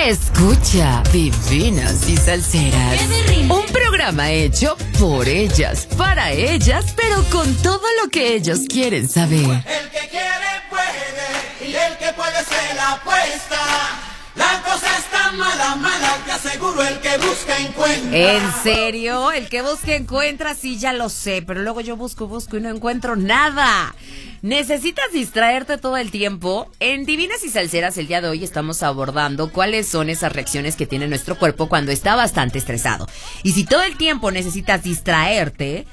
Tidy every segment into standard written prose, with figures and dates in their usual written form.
Escucha Divinas y Salseras, un programa hecho por ellas, para ellas, pero con todo lo que ellos quieren saber. El que quiere puede, y el que puede se la apuesta. La cosa está mala, mala, te aseguro, el que busca encuentra. ¿En serio? El que busca encuentra, sí, ya lo sé, pero luego yo busco y no encuentro nada. ¿Necesitas distraerte todo el tiempo? En Divinas y Salseras el día de hoy estamos abordando cuáles son esas reacciones que tiene nuestro cuerpo cuando está bastante estresado. Y si todo el tiempo necesitas distraerte,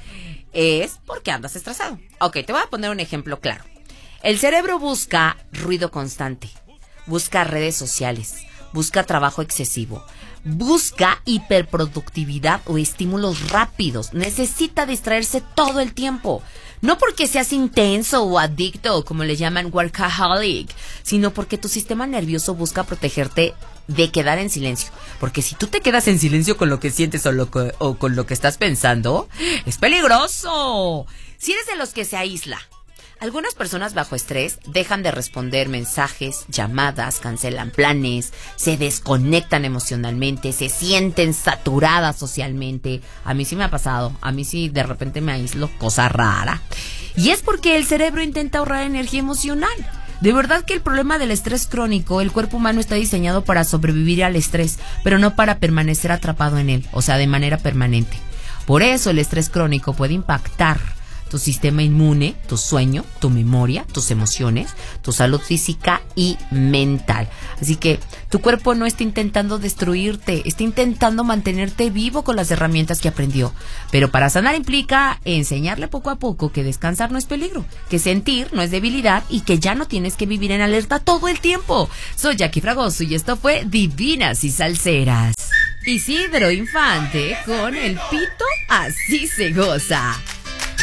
es porque andas estresado. Ok, te voy a poner un ejemplo claro. El cerebro busca ruido constante, busca redes sociales, busca trabajo excesivo, busca hiperproductividad o estímulos rápidos. Necesita distraerse todo el tiempo. No porque seas intenso o adicto, como le llaman workaholic, sino porque tu sistema nervioso busca protegerte de quedar en silencio. Porque si tú te quedas en silencio con lo que sientes o con lo que estás pensando, es peligroso. Si eres de los que se aísla, algunas personas bajo estrés dejan de responder mensajes, llamadas, cancelan planes, se desconectan emocionalmente, se sienten saturadas socialmente. A mí sí me ha pasado, a mí sí de repente me aíslo, cosa rara. Y es porque el cerebro intenta ahorrar energía emocional. De verdad que el problema del estrés crónico, el cuerpo humano está diseñado para sobrevivir al estrés, pero no para permanecer atrapado en él, o sea, de manera permanente. Por eso el estrés crónico puede impactar tu sistema inmune, tu sueño, tu memoria, tus emociones, tu salud física y mental. Así que tu cuerpo no está intentando destruirte, está intentando mantenerte vivo con las herramientas que aprendió. Pero para sanar implica enseñarle poco a poco que descansar no es peligro, que sentir no es debilidad y que ya no tienes que vivir en alerta todo el tiempo. Soy Jackie Fragoso y esto fue Divinas y Salseras. Isidro Infante con el pito así se goza.